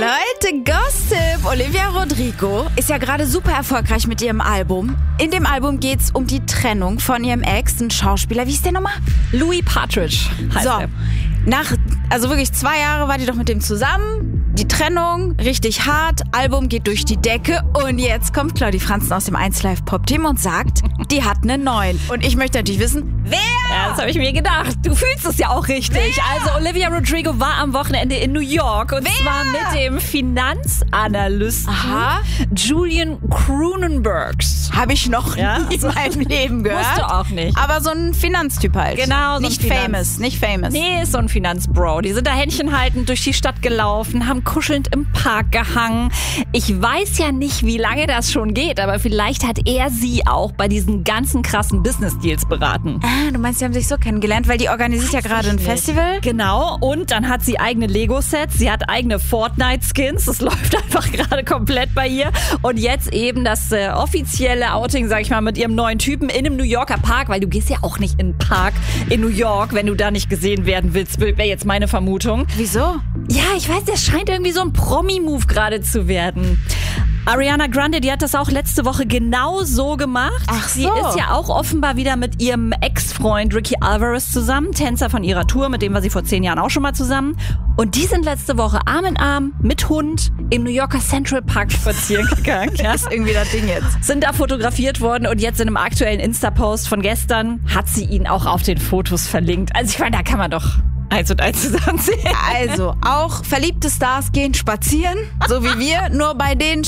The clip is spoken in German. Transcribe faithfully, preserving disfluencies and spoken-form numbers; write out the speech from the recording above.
Leute, Gossip! Olivia Rodrigo ist ja gerade super erfolgreich mit ihrem Album. In dem Album geht's um die Trennung von ihrem Ex, ein Schauspieler. Wie ist der nochmal? Louis Partridge heißt so, er. nach, also wirklich zwei Jahre war die doch mit dem zusammen. Die Trennung, richtig hart, Album geht durch die Decke und jetzt kommt Claudi Franzen aus dem eins Live Pop Team und sagt, die hat einen neuen. Und ich möchte natürlich wissen, wer? Ja, das habe ich mir gedacht. Du fühlst es ja auch richtig. Wer? Also Olivia Rodrigo war am Wochenende in New York und wer? zwar mit dem Finanzanalysten Aha. Julian Cronenbergs. Habe ich noch Ja, nie also, in meinem Leben gehört. musst du auch nicht. Aber so ein Finanztyp halt. Genau, so ein Nicht Finanz- famous, nicht famous. Nee, ist so ein Finanzbro. Die sind da händchenhaltend durch die Stadt gelaufen, haben kuschelnd im Park gehangen. Ich weiß ja nicht, wie lange das schon geht, aber vielleicht hat er sie auch bei diesen ganzen krassen Business-Deals beraten. Ah, du meinst, die haben sich so kennengelernt, weil die organisiert ja gerade ein nicht. Festival? Genau, und dann hat sie eigene Lego-Sets, sie hat eigene Fortnite-Skins, das läuft einfach gerade komplett bei ihr. Und jetzt eben das äh, offizielle Outing, sag ich mal, mit ihrem neuen Typen in einem New Yorker Park, weil du gehst ja auch nicht in einen Park in New York, wenn du da nicht gesehen werden willst, wäre jetzt meine Vermutung. Wieso? Ja, ich weiß, das scheint irgendwie so ein Promi-Move gerade zu werden. Ariana Grande, die hat das auch letzte Woche genau so gemacht. Ach so. Sie ist ja auch offenbar wieder mit ihrem Ex-Freund Ricky Alvarez zusammen, Tänzer von ihrer Tour, mit dem war sie vor zehn Jahren auch schon mal zusammen. Und die sind letzte Woche Arm in Arm mit Hund im New Yorker Central Park spazieren gegangen. Ja? Das ist irgendwie das Ding jetzt. Sind da fotografiert worden und jetzt in einem aktuellen Insta-Post von gestern hat sie ihn auch auf den Fotos verlinkt. Also ich meine, da kann man doch eins und eins zusammenzählen. Also, auch verliebte Stars gehen spazieren, so wie wir, nur bei denen